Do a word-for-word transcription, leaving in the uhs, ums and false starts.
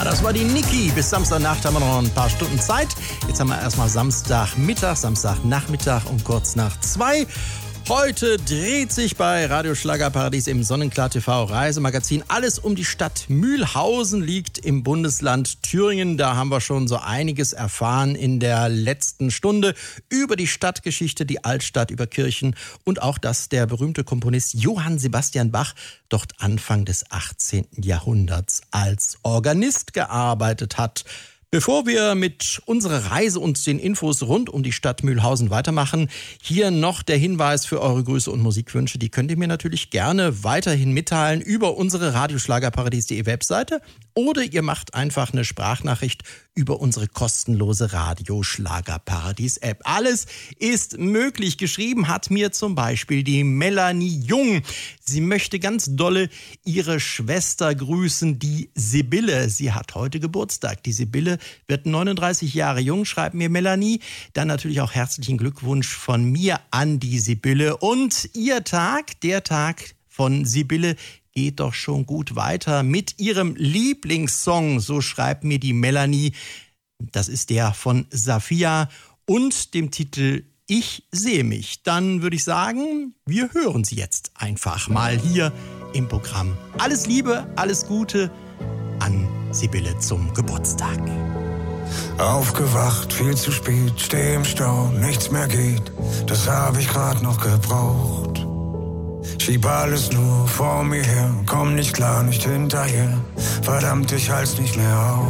Das war die Niki. Bis Samstagnacht haben wir noch ein paar Stunden Zeit. Jetzt haben wir erstmal Samstagmittag, Samstagnachmittag um kurz nach zwei. Heute dreht sich bei Radio Schlagerparadies im Sonnenklar T V Reisemagazin alles um die Stadt Mühlhausen, liegt im Bundesland Thüringen. Da haben wir schon so einiges erfahren in der letzten Stunde über die Stadtgeschichte, die Altstadt, über Kirchen und auch, dass der berühmte Komponist Johann Sebastian Bach dort Anfang des achtzehnten Jahrhunderts als Organist gearbeitet hat. Bevor wir mit unserer Reise und den Infos rund um die Stadt Mühlhausen weitermachen, hier noch der Hinweis für eure Grüße und Musikwünsche. Die könnt ihr mir natürlich gerne weiterhin mitteilen über unsere radioschlagerparadies punkt de Webseite oder ihr macht einfach eine Sprachnachricht über unsere kostenlose Radio-Schlagerparadies-App. Alles ist möglich. Geschrieben hat mir zum Beispiel die Melanie Jung. Sie möchte ganz dolle ihre Schwester grüßen, die Sibylle. Sie hat heute Geburtstag. Die Sibylle wird neununddreißig Jahre jung, schreibt mir Melanie. Dann natürlich auch herzlichen Glückwunsch von mir an die Sibylle. Und ihr Tag, der Tag von Sibylle, geht doch schon gut weiter mit ihrem Lieblingssong, so schreibt mir die Melanie. Das ist der von Safia und dem Titel Ich sehe mich. Dann würde ich sagen, wir hören sie jetzt einfach mal hier im Programm. Alles Liebe, alles Gute an Sibylle zum Geburtstag. Aufgewacht, viel zu spät, steh im Stau, nichts mehr geht, das habe ich grad noch gebraucht. Schieb alles nur vor mir her, komm nicht klar, nicht hinterher, verdammt, ich halt's nicht mehr auf.